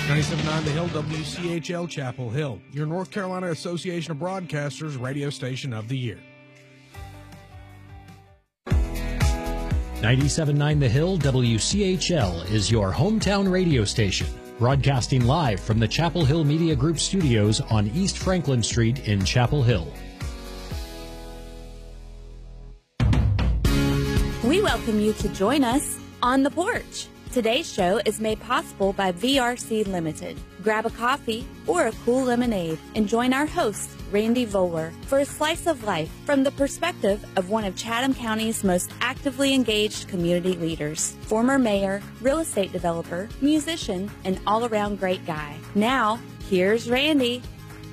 97.9 The Hill, WCHL Chapel Hill, your North Carolina Association of Broadcasters radio station of the year. 97.9 The Hill, WCHL is your hometown radio station, broadcasting live from the Chapel Hill Media Group studios on East Franklin Street in Chapel Hill. We welcome you to join us on the porch. Today's show is made possible by VRC Limited. Grab a coffee or a cool lemonade and join our host, Randy Voller, for a slice of life from the perspective of one of Chatham County's most actively engaged community leaders, former mayor, real estate developer, musician, and all-around great guy. Now, here's Randy.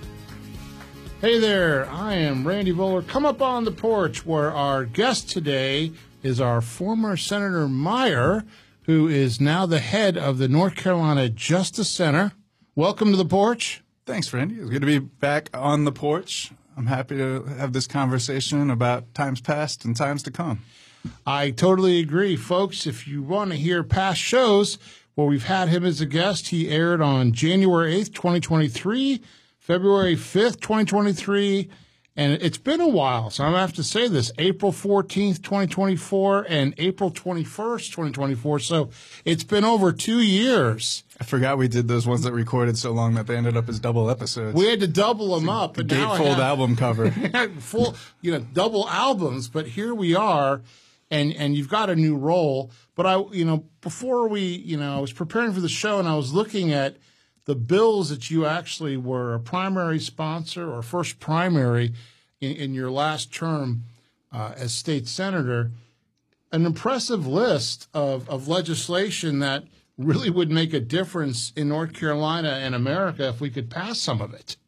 Hey there, I am Randy Voller. Come up on the porch where our guest today is our former Senator Meyer, who is now the head of the North Carolina Justice Center. Welcome to the porch. Thanks, Randy. It's good to be back on the porch. I'm happy to have this conversation about times past and times to come. I totally agree, folks. If you want to hear past shows where we've had him as a guest, he aired on January 8th, 2023, February 5th, 2023, and it's been a while, so I'm going to have to say this, April 14th, 2024, and April 21st, 2024. So it's been over 2 years. I forgot we did those ones that recorded so long that they ended up as double episodes. We had to double them up. The gatefold album cover. Full, double albums, but here we are, and you've got a new role. But before I was preparing for the show, and I was looking at the bills that you actually were a primary sponsor or first primary in your last term as state senator, an impressive list of legislation that really would make a difference in North Carolina and America if we could pass some of it.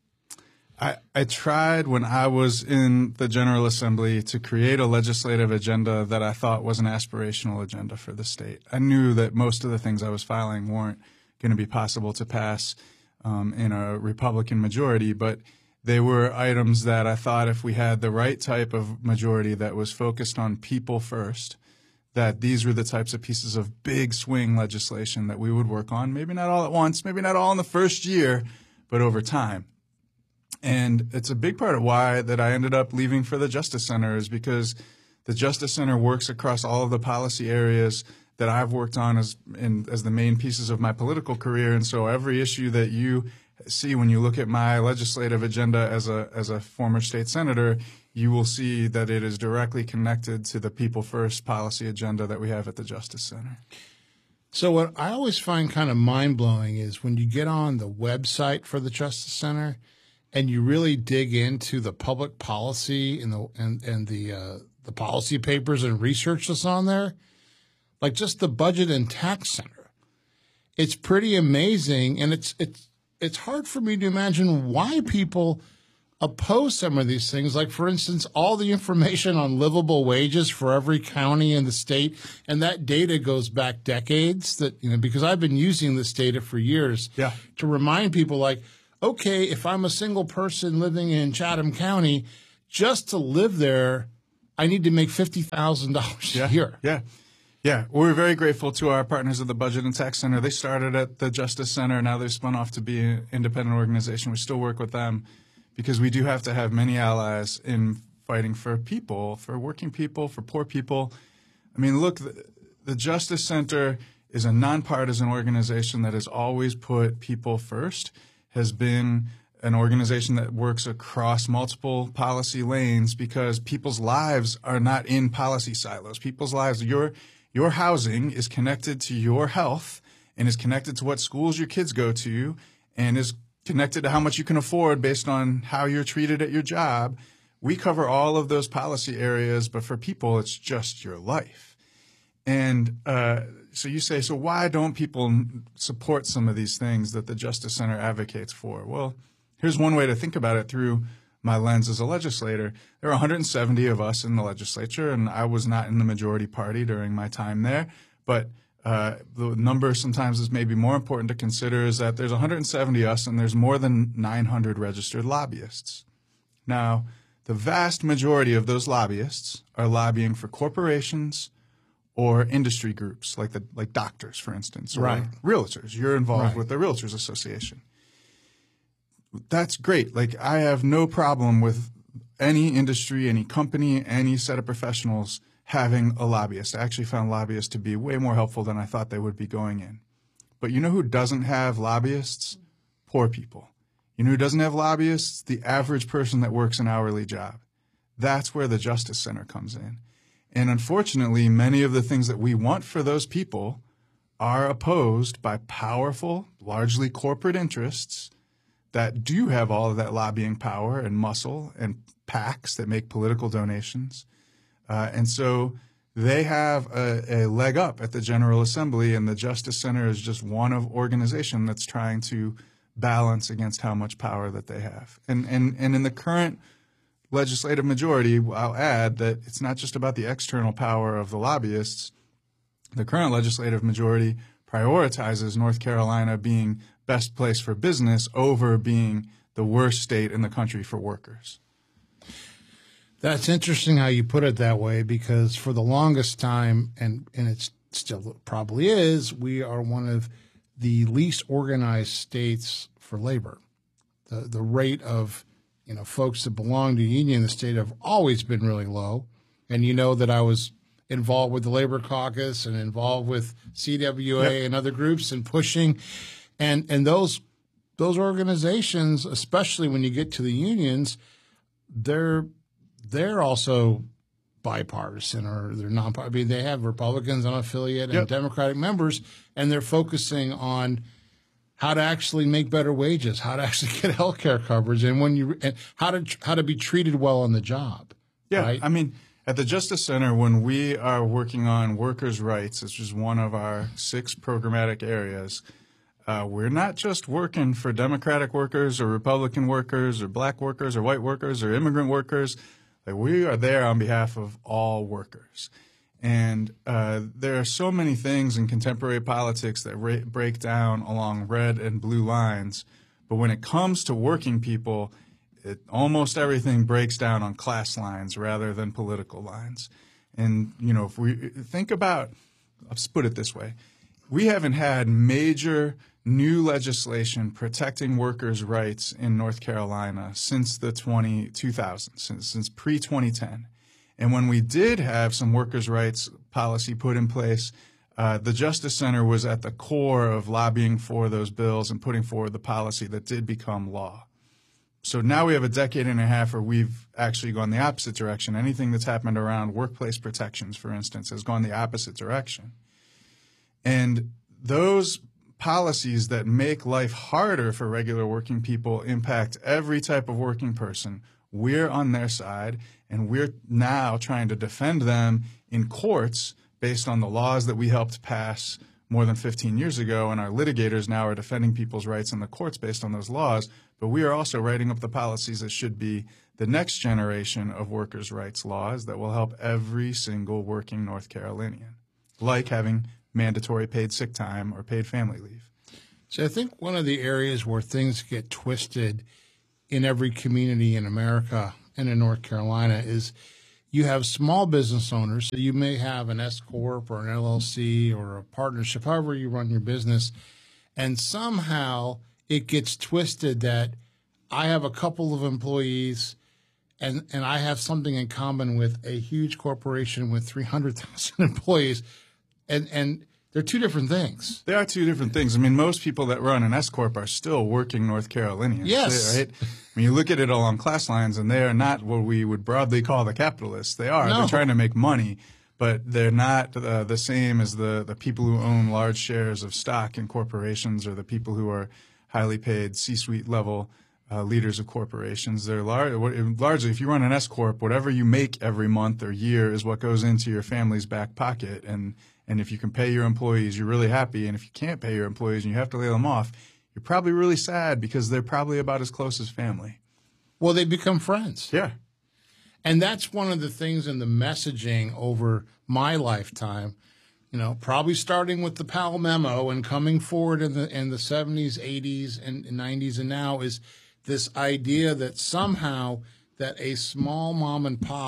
I tried when I was in the General Assembly to create a legislative agenda that I thought was an aspirational agenda for the state. I knew that most of the things I was filing weren't going to be possible to pass in a Republican majority, but they were items that I thought if we had the right type of majority that was focused on people first, that these were the types of pieces of big swing legislation that we would work on, maybe not all at once, maybe not all in the first year, but over time. And it's a big part of why that I ended up leaving for the Justice Center is because the Justice Center works across all of the policy areas that I've worked on as the main pieces of my political career. And so every issue that you see when you look at my legislative agenda as a former state senator, you will see that it is directly connected to the people first policy agenda that we have at the Justice Center. So what I always find kind of mind-blowing is when you get on the website for the Justice Center and you really dig into the public policy and the policy papers and research that's on there, like just the Budget and Tax Center. It's pretty amazing, and it's hard for me to imagine why people oppose some of these things. Like, for instance, all the information on livable wages for every county in the state, and that data goes back decades. Because I've been using this data for years to remind people, like, okay, if I'm a single person living in Chatham County, just to live there, I need to make $50,000 a year. Yeah, we're very grateful to our partners at the Budget and Tax Center. They started at the Justice Center. Now they've spun off to be an independent organization. We still work with them because we do have to have many allies in fighting for people, for working people, for poor people. I mean, look, the Justice Center is a nonpartisan organization that has always put people first, has been an organization that works across multiple policy lanes because people's lives are not in policy silos. People's lives, your housing is connected to your health and is connected to what schools your kids go to and is connected to how much you can afford based on how you're treated at your job. We cover all of those policy areas, but for people, it's just your life. And so you say, so why don't people support some of these things that the Justice Center advocates for? Well, here's one way to think about it through my lens as a legislator. There are 170 of us in the legislature, and I was not in the majority party during my time there. But the number sometimes is maybe more important to consider is that there's 170 us, and there's more than 900 registered lobbyists. Now, the vast majority of those lobbyists are lobbying for corporations or industry groups like doctors, for instance, or Right. realtors. You're involved Right. with the Realtors Association. That's great. Like, I have no problem with any industry, any company, any set of professionals having a lobbyist. I actually found lobbyists to be way more helpful than I thought they would be going in. But you know who doesn't have lobbyists? Poor people. You know who doesn't have lobbyists? The average person that works an hourly job. That's where the Justice Center comes in. And unfortunately, many of the things that we want for those people are opposed by powerful, largely corporate interests that do have all of that lobbying power and muscle and PACs that make political donations. And so they have a leg up at the General Assembly, and the Justice Center is just one of organization that's trying to balance against how much power that they have. And in the current legislative majority, I'll add that it's not just about the external power of the lobbyists. The current legislative majority prioritizes North Carolina being best place for business over being the worst state in the country for workers. That's interesting how you put it that way, because for the longest time, and it still probably is, we are one of the least organized states for labor. The rate of folks that belong to a union in the state have always been really low. And you know that I was involved with the Labor Caucus and involved with CWA and other groups and pushing. And those organizations, especially when you get to the unions, they're also bipartisan, or they're non-partisan. I mean, they have Republicans, unaffiliated, and Democratic members, and they're focusing on how to actually make better wages, how to actually get health care coverage, and how to be treated well on the job. Yeah, right? I mean, at the Justice Center, when we are working on workers' rights, which is one of our 6 programmatic areas, we're not just working for Democratic workers or Republican workers or black workers or white workers or immigrant workers. Like, we are there on behalf of all workers. And there are so many things in contemporary politics that break down along red and blue lines. But when it comes to working people, almost everything breaks down on class lines rather than political lines. And, if we think about, let's put it this way, we haven't had major new legislation protecting workers' rights in North Carolina since the 2000s, since pre-2010. And when we did have some workers' rights policy put in place, the Justice Center was at the core of lobbying for those bills and putting forward the policy that did become law. So now we have a decade and a half where we've actually gone the opposite direction. Anything that's happened around workplace protections, for instance, has gone the opposite direction. And those policies that make life harder for regular working people impact every type of working person. We're on their side, and we're now trying to defend them in courts based on the laws that we helped pass more than 15 years ago, and our litigators now are defending people's rights in the courts based on those laws. But we are also writing up the policies that should be the next generation of workers' rights laws that will help every single working North Carolinian, like having mandatory paid sick time or paid family leave. So I think one of the areas where things get twisted in every community in America and in North Carolina is you have small business owners. So you may have an S Corp or an LLC or a partnership, however you run your business, and somehow it gets twisted that I have a couple of employees and I have something in common with a huge corporation with 300,000 employees, and they're two different things. They are two different things. I mean, most people that run an S Corp are still working North Carolinians. Yes. Right? I mean, you look at it along class lines, and they are not what we would broadly call the capitalists. They are. No. They're trying to make money, but they're not the same as the people who own large shares of stock in corporations or the people who are highly paid C-suite level leaders of corporations. They're largely, if you run an S Corp, whatever you make every month or year is what goes into your family's back pocket. And if you can pay your employees, you're really happy. And if you can't pay your employees and you have to lay them off, you're probably really sad because they're probably about as close as family. Well, they become friends. Yeah. And that's one of the things in the messaging over my lifetime, probably starting with the Powell memo and coming forward in the 70s, 80s, and 90s, and now is this idea that somehow that a small mom and pop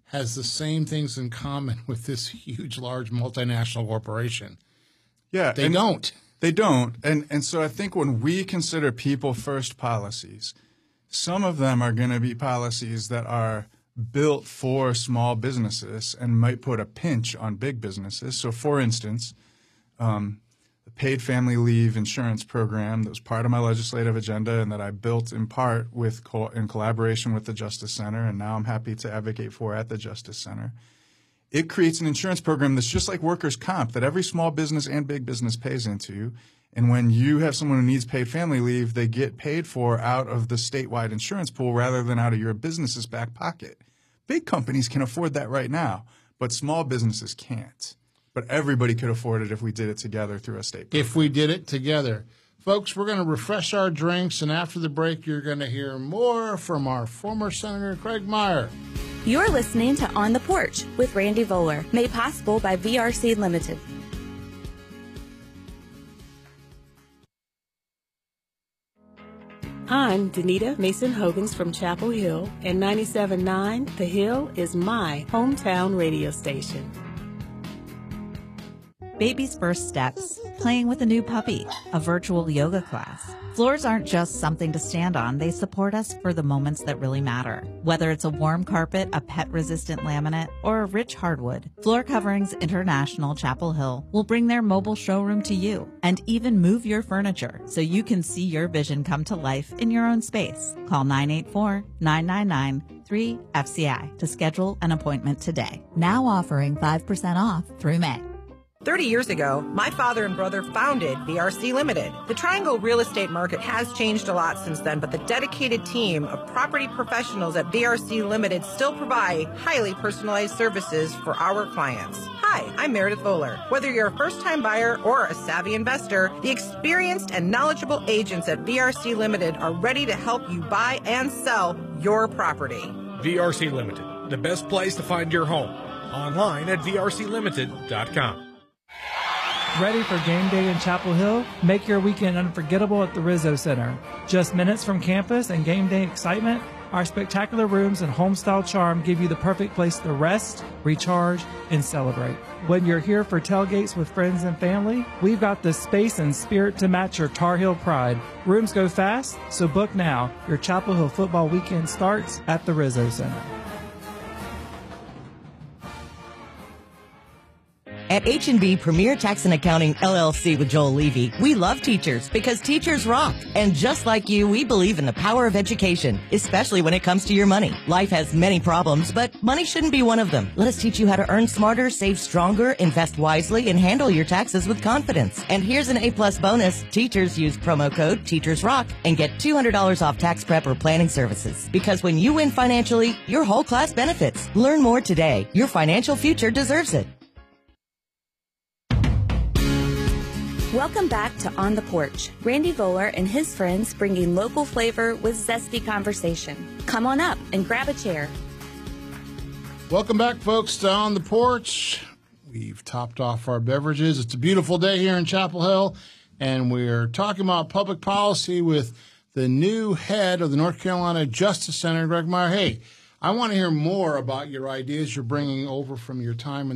has the same things in common with this huge, large multinational corporation. Yeah, They don't. They don't. And so I think when we consider people first policies, some of them are going to be policies that are built for small businesses and might put a pinch on big businesses. So, for instance, the paid family leave insurance program that was part of my legislative agenda and that I built in part in collaboration with the Justice Center, and now I'm happy to advocate for at the Justice Center. It creates an insurance program that's just like workers' comp that every small business and big business pays into. And when you have someone who needs paid family leave, they get paid for out of the statewide insurance pool rather than out of your business's back pocket. Big companies can afford that right now, but small businesses can't. But everybody could afford it if we did it together through a state program. If we did it together. Folks, we're going to refresh our drinks, and after the break, you're going to hear more from our former Senator Craig Meyer. You're listening to On the Porch with Randy Voller, made possible by VRC Limited. I'm Danita Mason-Hogans from Chapel Hill, and 97.9 The Hill is my hometown radio station. Baby's first steps, playing with a new puppy, a virtual yoga class. Floors aren't just something to stand on, they support us for the moments that really matter. Whether it's a warm carpet, a pet-resistant laminate, or a rich hardwood, Floor Coverings International Chapel Hill will bring their mobile showroom to you and even move your furniture so you can see your vision come to life in your own space. Call 984-999-3FCI to schedule an appointment today. Now offering 5% off through May. 30 years ago, my father and brother founded VRC Limited. The Triangle real estate market has changed a lot since then, but the dedicated team of property professionals at VRC Limited still provide highly personalized services for our clients. Hi, I'm Meredith Voller. Whether you're a first-time buyer or a savvy investor, the experienced and knowledgeable agents at VRC Limited are ready to help you buy and sell your property. VRC Limited, the best place to find your home. Online at vrclimited.com. Ready for game day in Chapel Hill? Make your weekend unforgettable at the Rizzo Center. Just minutes from campus and game day excitement, our spectacular rooms and home-style charm give you the perfect place to rest, recharge, and celebrate. When you're here for tailgates with friends and family, we've got the space and spirit to match your Tar Heel pride. Rooms go fast, so book now. Your Chapel Hill football weekend starts at the Rizzo Center. At H&B Premier Tax and Accounting LLC with Joel Levy, we love teachers because teachers rock. And just like you, we believe in the power of education, especially when it comes to your money. Life has many problems, but money shouldn't be one of them. Let us teach you how to earn smarter, save stronger, invest wisely, and handle your taxes with confidence. And here's an A-plus bonus. Teachers use promo code TeachersRock and get $200 off tax prep or planning services. Because when you win financially, your whole class benefits. Learn more today. Your financial future deserves it. Welcome back to On the Porch. Randy Voller and his friends bringing local flavor with zesty conversation. Come on up and grab a chair. Welcome back, folks, to On the Porch. We've topped off our beverages. It's a beautiful day here in Chapel Hill, and we're talking about public policy with the new head of the North Carolina Justice Center, Greg Meyer. Hey, I want to hear more about your ideas you're bringing over from your time in